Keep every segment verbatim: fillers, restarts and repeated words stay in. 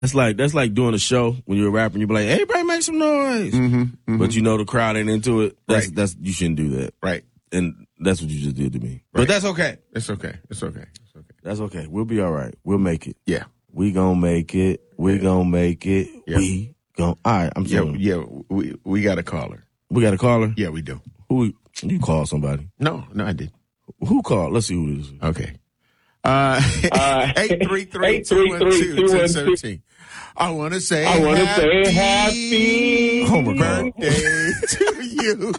That's like that's like doing a show when you're a rapper and you be like, everybody make some noise. Mm-hmm, mm-hmm. But you know the crowd ain't into it. That's Right. that's you shouldn't do that. Right. And that's what you just did to me. Right. But that's okay. It's okay. It's okay. It's okay. That's okay. We'll be all right. We'll make it. Yeah. We gonna make it. We Yeah. gonna make it. Yeah. We gonna. All right. I'm Yeah, sorry. yeah. We we got a caller. We got a caller. Yeah, we do. Who? You call somebody. No, no, I did. Who called? Let's see who it is. Okay. Uh, Uh, eight three three, two one two, two one seven. I want to say I want to happy say happy Homer birthday to you.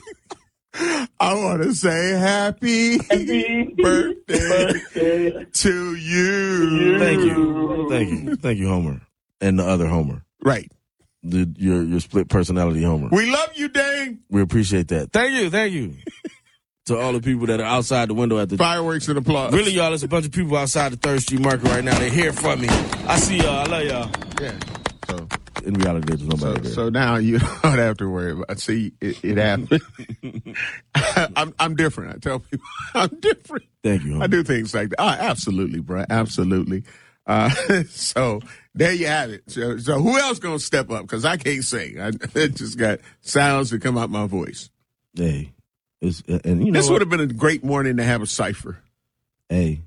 I want to say happy, happy birthday, birthday to you. Thank you. Thank you. Thank you, Homer. And the other Homer. Right. The, your your split personality Homer. We love you, Dane. We appreciate that. Thank you. Thank you. To all the people that are outside the window at the... Fireworks and applause. Really, y'all, there's a bunch of people outside the Third Street Market right now. They're here for me. I see y'all. I love y'all. Yeah. So, In reality, there's nobody so, there. so now you don't have to worry about. See, it, it happened. I'm I'm different. I tell people I'm different. Thank you, Homer. I do things like that. Oh, absolutely, bro. Absolutely. Uh, so there you have it. So, so who else gonna step up? Because I can't sing. I, I just got sounds that come out my voice. Hey. It's, and you know This what? would have been a great morning to have a cipher. Hey.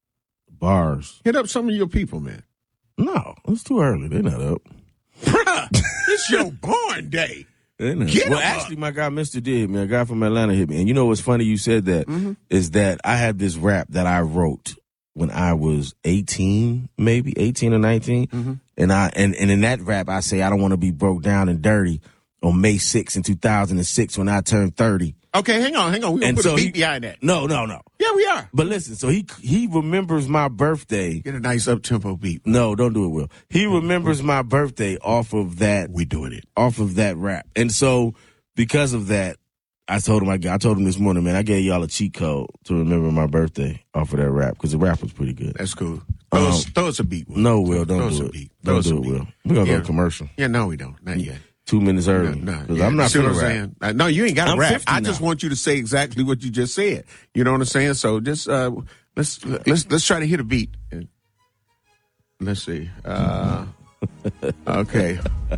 Bars. Hit up some of your people, man. No, it's too early. They're not up. Bruh, it's your born day. They're not. Get Well, 'em up. actually, my guy, Mister did, man. A guy from Atlanta hit me. And you know what's funny you said that? Mhm. Is that I had this rap that I wrote when I was eighteen, maybe eighteen or nineteen. Mhm. And I and, and in that rap, I say I don't want to be broke down and dirty on May sixth in two thousand six when I turned thirty. Okay, hang on, hang on. We're going And to put so a beat he- behind that. No, no, no. Yeah, we are. But listen, so he he remembers my birthday. Get a nice up-tempo beat. No, don't do it, Will. He remembers my birthday off of that We doing it. off of that rap. And so because of that, I told him I, I told him this morning, man, I gave y'all a cheat code to remember my birthday off of that rap because the rap was pretty good. That's cool. Throw, us, Um, throw us a beat, Will. No, Will, Throw don't us do a it. beat. Throw Don't us a do it, beat. Will. We're going to Yeah. go to commercial. Yeah, no, we don't. Not yet. Two minutes early. No, Because yeah. I'm not See what feeling I'm rap. saying? Uh, No, you ain't got to I'm rap. fifty I just now. want you to say exactly what you just said. You know what I'm saying? So just uh, let's let's let's try to hit a beat. And let's see. Uh, okay.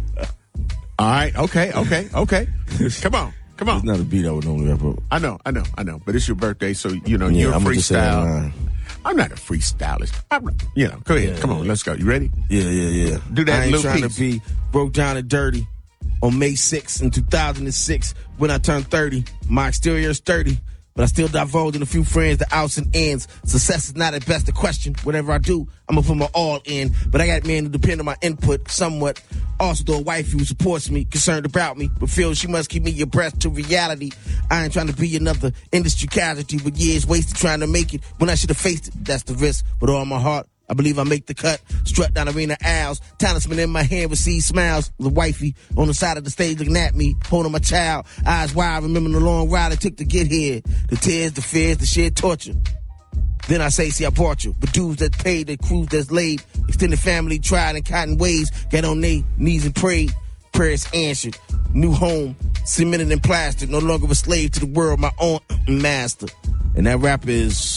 All right. Okay. Okay. Okay. Come on. Come on. It's not a beat I would normally rap up. I know. I know. I know. But it's your birthday, so you know Yeah, you're a I'm gonna just say that freestyle. line. I'm not a freestylist. I'm, you know. Go ahead. Come on. Let's go. You ready? Yeah, yeah, yeah. Do that I ain't little trying piece. to be broke down and dirty. On May sixth in two thousand six, when I turned thirty, my exterior is sturdy, but I still divulge in a few friends the outs and ins. Success is not at best a question. Whatever I do, I'm gonna put my all in. But I got men who depend on my input somewhat. Also, though a wife who supports me, concerned about me, but feels she must keep me abreast to reality. I ain't trying to be another industry casualty with years wasted trying to make it when I should have faced it. That's the risk. With all my heart, I believe I make the cut. Strut down arena aisles. Talisman in my hand receive smiles. The wifey on the side of the stage looking at me, holding my child. Eyes wide, remembering the long ride it took to get here. The tears, the fears, the sheer torture. Then I say, see, I bought you. But dudes that paid, the crews that's laid. Extended family tried in cotton ways. Got on their knees and prayed. Prayers answered. New home, cemented and plastered. No longer a slave to the world, my own master. And that rap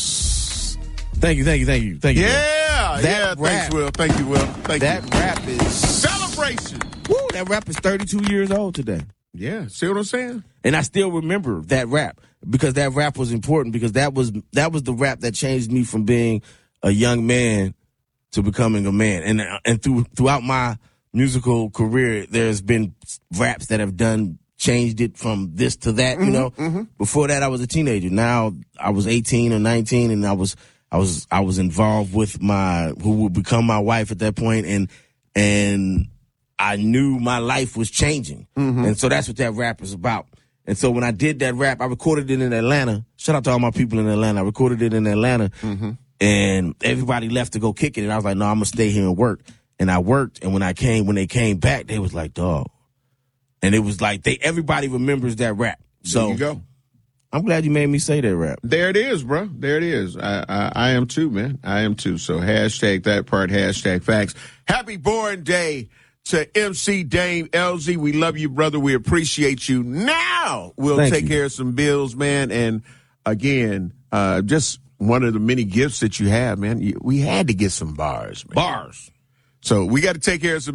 is... Thank you, thank you, thank you, thank you. Yeah. That yeah. rap- Thanks, Will. Thank you, Will. Thank That you. rap is... Celebration. Woo, that rap is thirty-two years old today. Yeah. See what I'm saying? And I still remember that rap because that rap was important because that was that was the rap that changed me from being a young man to becoming a man. And and through throughout my musical career, there's been raps that have done changed it from this to that, you know. mm-hmm. Before that I was a teenager. Now I was eighteen or nineteen and I was I was I was involved with my who would become my wife at that point and and I knew my life was changing. Mm-hmm. And so that's what that rap is about. And so when I did that rap, I recorded it in Atlanta. Shout out to all my people in Atlanta. I recorded it in Atlanta. Mm-hmm. And everybody left to go kick it. And I was like, no, I'm going to stay here and work. And I worked. And when I came, when they came back, they was like, dog. And it was like, they everybody remembers that rap. So There you go. I'm glad you made me say that rap. There it is, bro. There it is. I, I I am too, man. I am too. So hashtag that part, hashtag facts. Happy born day to M C Dame L Z. We love you, brother. We appreciate you. Now we'll Thank take you. care of some bills, man. And again, uh, just one of the many gifts that you have, man. You, we had to get some bars, man. Bars. So we got to take care of some